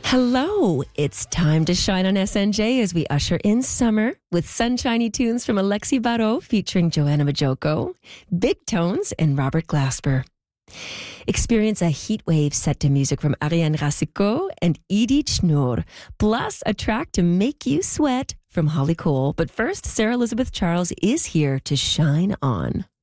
Hello, it's time to shine on SNJ as we usher in summer with sunshiny tunes from Alexi Barreau featuring Joanna Majoko, Big Tones, and Robert Glasper. Experience a heat wave set to music from Ariane Racicot and Edith Schnur, plus a track to make you sweat from Holly Cole. But first, Sarah Elizabeth Charles is here to shine on.